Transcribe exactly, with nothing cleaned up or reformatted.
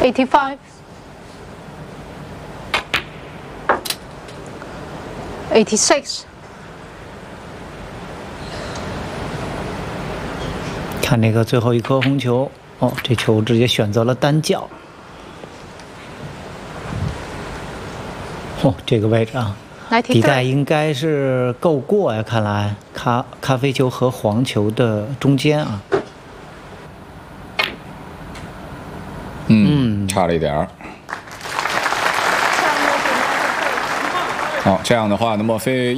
eighty-five, eighty-six。 看那个最后一颗红球，哦，这球直接选择了单脚。哦，这个位置啊，底带应该是够过呀，看来咖咖啡球和黄球的中间啊。 嗯，差了一点儿。好，这样的话呢，墨菲。